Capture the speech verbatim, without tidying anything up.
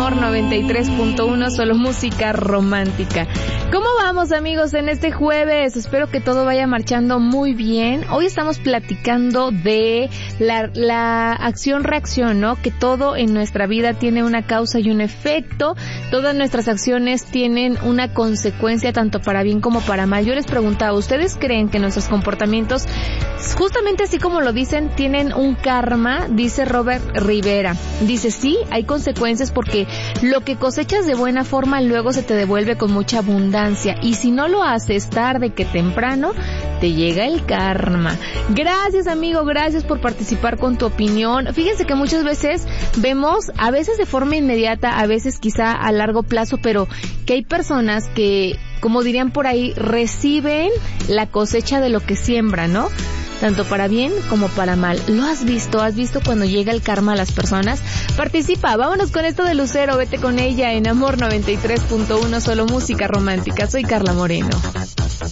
Amor noventa y tres punto uno, solo música romántica. ¿Cómo vamos, amigos, en este jueves? Espero que todo vaya marchando muy bien. Hoy estamos platicando de la, la acción-reacción, ¿no? Que todo en nuestra vida tiene una causa y un efecto. Todas nuestras acciones tienen una consecuencia tanto para bien como para mal. Yo les preguntaba, ¿ustedes creen que nuestros comportamientos, justamente así como lo dicen, tienen un karma? Dice Robert Rivera. Dice, sí, hay consecuencias porque lo que cosechas de buena forma luego se te devuelve con mucha abundancia. Y si no lo haces tarde que temprano, te llega el karma. Gracias, amigo, gracias por participar con tu opinión. Fíjense que muchas veces vemos, a veces de forma inmediata, a veces quizá a largo plazo, pero que hay personas que, como dirían por ahí, reciben la cosecha de lo que siembran, ¿no? Tanto para bien como para mal. ¿Lo has visto? ¿Has visto cuando llega el karma a las personas? Participa, vámonos con esto de Lucero, vete con ella en Amor noventa y tres punto uno, solo música romántica. Soy Carla Moreno.